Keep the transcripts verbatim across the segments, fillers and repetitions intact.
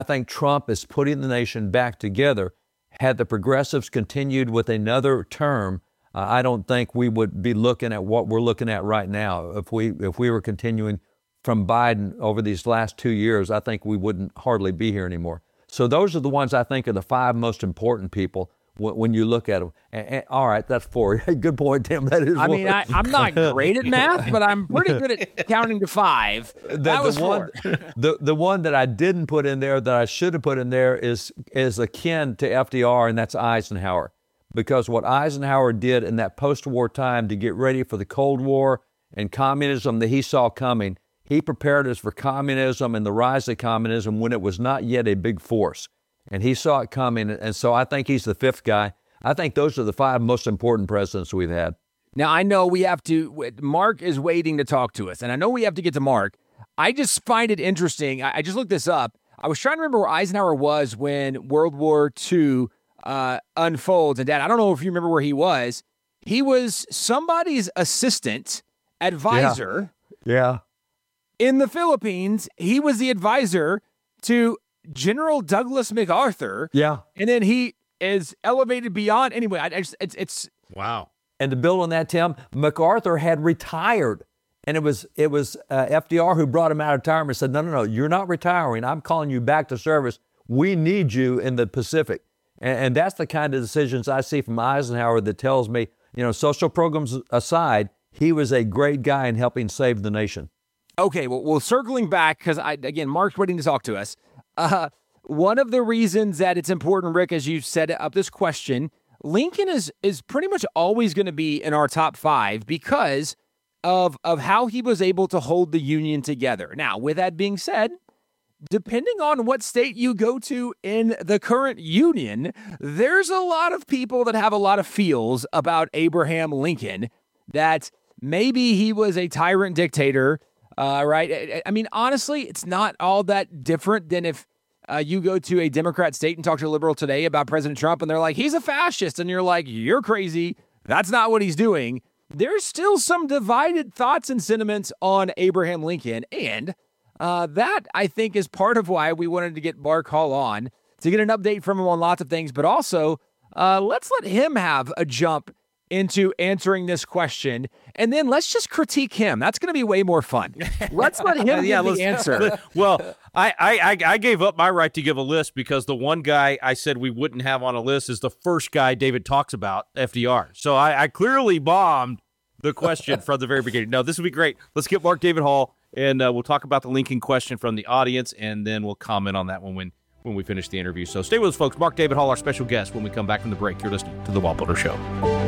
I think Trump is putting the nation back together. Had the progressives continued with another term, uh, I don't think we would be looking at what we're looking at right now. If we if we were continuing from Biden over these last two years, I think we wouldn't hardly be here anymore. So those are the ones I think are the five most important people when you look at them. And, and, all right, that's four. Good point, Tim. That is I one. mean, I, I'm not great at math, but I'm pretty good at counting to five. That the, was the one, four. the the one that I didn't put in there that I should have put in there is is akin to F D R, and that's Eisenhower. Because what Eisenhower did in that post-war time to get ready for the Cold War and communism that he saw coming, he prepared us for communism and the rise of communism when it was not yet a big force. And he saw it coming, and so I think he's the fifth guy. I think those are the five most important presidents we've had. Now, I know we have to, Mark is waiting to talk to us, and I know we have to get to Mark. I just find it interesting. I, I just looked this up. I was trying to remember where Eisenhower was when World War Two uh, unfolds. And, Dad, I don't know if you remember where he was. He was somebody's assistant, advisor. Yeah. yeah. In the Philippines. He was the advisor to General Douglas MacArthur. Yeah. And then he is elevated beyond. Anyway, I, I just, it's, it's. Wow. And to build on that, Tim, MacArthur had retired. And it was it was uh, F D R who brought him out of retirement and said, no, no, no, you're not retiring. I'm calling you back to service. We need you in the Pacific. And, and that's the kind of decisions I see from Eisenhower that tells me, you know, social programs aside, he was a great guy in helping save the nation. Okay, well, well circling back, because, I again, Mark's waiting to talk to us. Uh, one of the reasons that it's important, Rick, as you set up this question, Lincoln is is pretty much always going to be in our top five because of of how he was able to hold the Union together. Now, with that being said, depending on what state you go to in the current Union, there's a lot of people that have a lot of feels about Abraham Lincoln, that maybe he was a tyrant dictator, uh, right? I mean, honestly, it's not all that different than if Uh, you go to a Democrat state and talk to a liberal today about President Trump, and they're like, he's a fascist. And you're like, you're crazy. That's not what he's doing. There's still some divided thoughts and sentiments on Abraham Lincoln. And uh, that, I think, is part of why we wanted to get Mark Hall on, to get an update from him on lots of things. But also, uh, let's let him have a jump into answering this question, and then let's just critique him. That's going to be way more fun. Let's let him yeah, give the answer. Well, I, I I gave up my right to give a list because the one guy I said we wouldn't have on a list is the first guy David talks about, F D R. So I, I clearly bombed the question from the very beginning. No, this would be great. Let's get Mark David Hall, and uh, we'll talk about the Lincoln question from the audience, and then we'll comment on that one when, when we finish the interview. So stay with us, folks. Mark David Hall, our special guest, when we come back from the break. You're listening to The Wall Builder Show.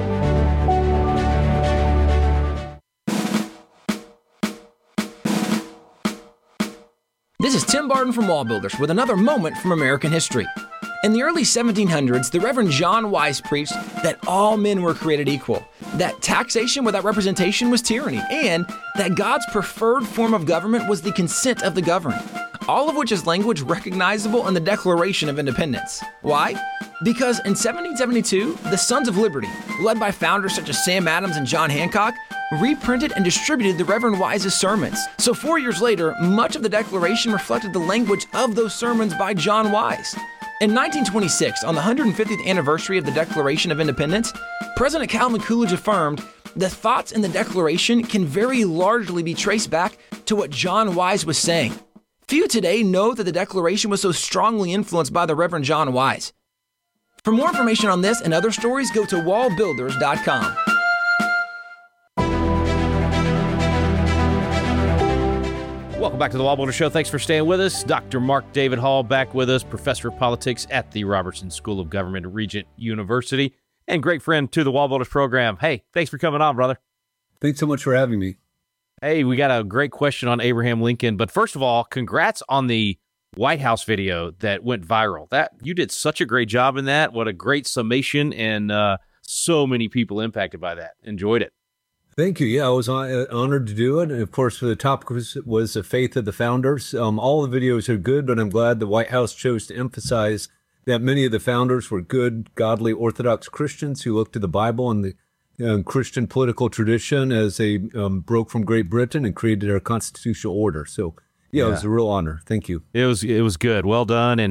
This is Tim Barton from Wall Builders with another moment from American history. In the early seventeen hundreds, the Reverend John Wise preached that all men were created equal, that taxation without representation was tyranny, and that God's preferred form of government was the consent of the governed, all of which is language recognizable in the Declaration of Independence. Why? Because in seventeen seventy-two, the Sons of Liberty, led by founders such as Sam Adams and John Hancock, reprinted and distributed the Reverend Wise's sermons. So four years later, much of the Declaration reflected the language of those sermons by John Wise. In nineteen twenty-six, on the one hundred fiftieth anniversary of the Declaration of Independence, President Calvin Coolidge affirmed, the thoughts in the Declaration can very largely be traced back to what John Wise was saying. Few today know that the Declaration was so strongly influenced by the Reverend John Wise. For more information on this and other stories, go to wall builders dot com. Welcome back to the Wall Builder Show. Thanks for staying with us. Doctor Mark David Hall back with us, professor of politics at the Robertson School of Government at Regent University, and great friend to the Wall Builders program. Hey, thanks for coming on, brother. Thanks so much for having me. Hey, we got a great question on Abraham Lincoln, but first of all, congrats on the White House video that went viral. That you did such a great job in that. What a great summation, and uh, so many people impacted by that. Enjoyed it. Thank you. Yeah, I was uh, honored to do it. And of course, the topic was, was the faith of the founders. Um, all the videos are good, but I'm glad the White House chose to emphasize that many of the founders were good, godly, Orthodox Christians who looked to the Bible and the uh, Christian political tradition as they um, broke from Great Britain and created our constitutional order. So Yeah, it was a real honor. Thank you. It was it was good. Well done. And